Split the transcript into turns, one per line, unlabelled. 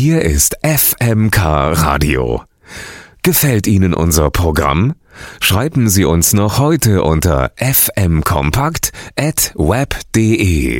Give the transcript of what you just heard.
Hier ist FMK Radio. Gefällt Ihnen unser Programm? Schreiben Sie uns noch heute unter fmkompakt@web.de.